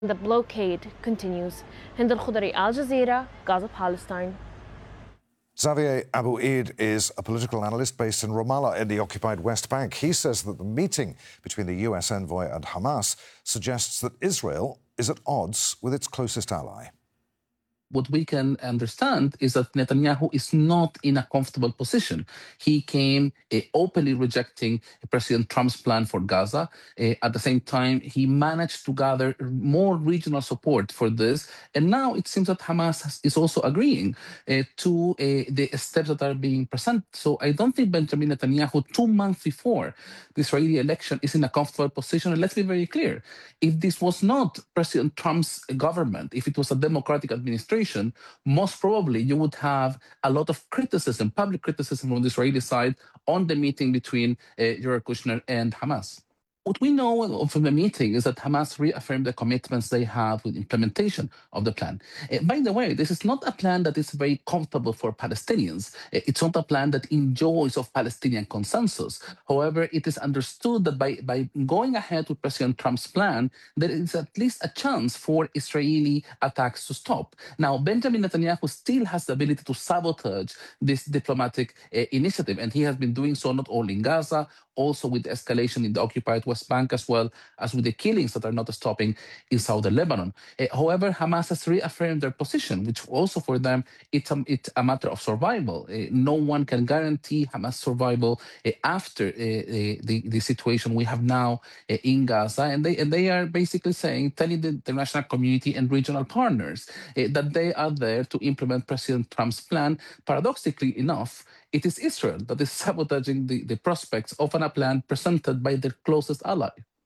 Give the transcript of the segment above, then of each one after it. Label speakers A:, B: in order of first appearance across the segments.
A: The blockade continues. Hind al-Khudari, Al Jazeera, Gaza, Palestine.
B: Xavier Abu Eid is a political analyst based in Ramallah in the occupied West Bank. He says that the meeting between the US envoy and Hamas suggests that Israel is at odds with its closest ally.
C: What we can understand is that Netanyahu is not in a comfortable position. He came openly rejecting President Trump's plan for Gaza. At the same time, he managed to gather more regional support for this. And now it seems that Hamas is also agreeing to the steps that are being presented. So I don't think Benjamin Netanyahu, 2 months before the Israeli election, is in a comfortable position. And let's be very clear. If this was not President Trump's government, if it was a Democratic administration, most probably you would have a lot of criticism, public criticism from the Israeli side on the meeting between Jared Kushner and Hamas. What we know from the meeting is that Hamas reaffirmed the commitments they have with implementation of the plan. By the way, this is not a plan that is very comfortable for Palestinians. It's not a plan that enjoys of Palestinian consensus. However, it is understood that by going ahead with President Trump's plan, there is at least a chance for Israeli attacks to stop. Now, Benjamin Netanyahu still has the ability to sabotage this diplomatic initiative, and he has been doing so not only in Gaza, also with the escalation in the occupied West Bank, as well as with the killings that are not stopping in southern Lebanon. However, Hamas has reaffirmed their position, which also for them, it's a matter of survival. No one can guarantee Hamas survival after the situation we have now in Gaza. And they are basically telling the international community and regional partners that they are there to implement President Trump's plan. Paradoxically enough, it is Israel that is sabotaging the prospects of a plan presented by their closest ally.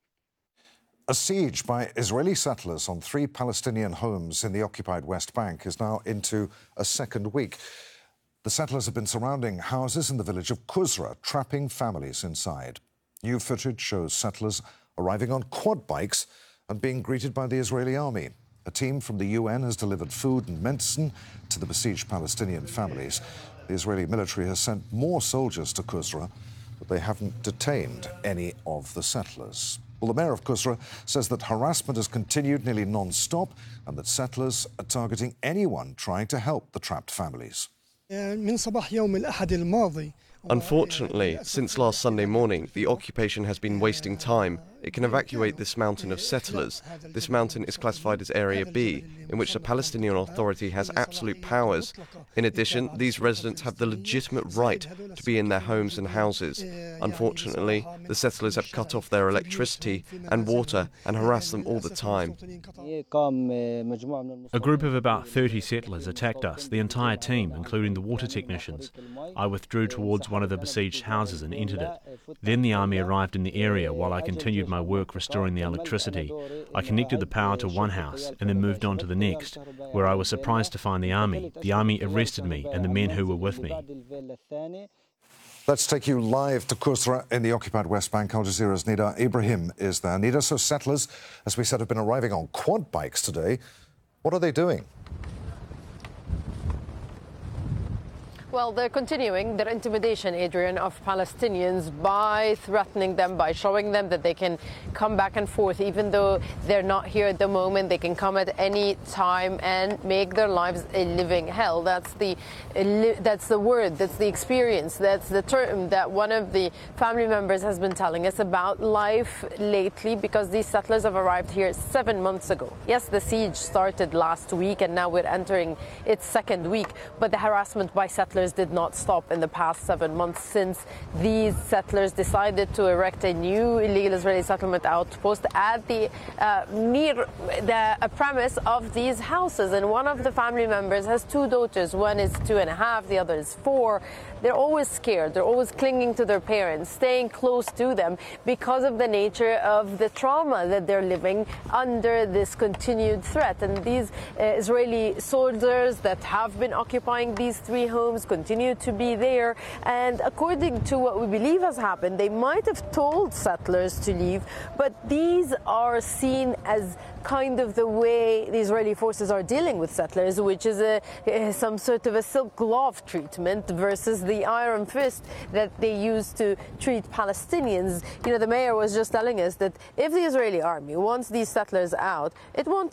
B: A siege by Israeli settlers on 3 Palestinian homes in the occupied West Bank is now into a second week. The settlers have been surrounding houses in the village of Qusra, trapping families inside. New footage shows settlers arriving on quad bikes and being greeted by the Israeli army. A team from the UN has delivered food and medicine to the besieged Palestinian families. The Israeli military has sent more soldiers to Qusra, but they haven't detained any of the settlers. Well, the mayor of Qusra says that harassment has continued nearly non-stop and that settlers are targeting anyone trying to help the trapped families.
D: Unfortunately, since last Sunday morning, the occupation has been wasting time. It can evacuate this mountain of settlers. This mountain is classified as Area B, in which the Palestinian Authority has absolute powers. In addition, these residents have the legitimate right to be in their homes and houses. Unfortunately, the settlers have cut off their electricity and water and harass them all the time.
E: A group of about 30 settlers attacked us, the entire team, including the water technicians. I withdrew towards one of the besieged houses and entered it. Then the army arrived in the area while I continued my work restoring the electricity. I connected the power to one house and then moved on to the next, where I was surprised to find the army. The army arrested me and the men who were with me.
B: Let's take you live to Qusra in the occupied West Bank. Al Jazeera's Nida Ibrahim is there. Nida, so settlers, as we said, have been arriving on quad bikes today. What are they doing?
F: Well, they're continuing their intimidation, Adrian, of Palestinians by threatening them, by showing them that they can come back and forth, even though they're not here at the moment. They can come at any time and make their lives a living hell. That's the word, that's the experience, that's the term that one of the family members has been telling us about life lately, because these settlers have arrived here 7 months ago. Yes, the siege started last week and now we're entering its second week, but the harassment by settlers did not stop in the past 7 months since these settlers decided to erect a new illegal Israeli settlement outpost at the near the premise of these houses. And one of the family members has 2 daughters. One is 2.5, the other is 4. They're always scared. They're always clinging to their parents, staying close to them because of the nature of the trauma that they're living under this continued threat. And these Israeli soldiers that have been occupying these 3 homes continue to be there. And according to what we believe has happened, they might have told settlers to leave, but these are seen as kind of the way the Israeli forces are dealing with settlers, which is some sort of a silk glove treatment versus the iron fist that they use to treat Palestinians. You know, the mayor was just telling us that if the Israeli army wants these settlers out, it won't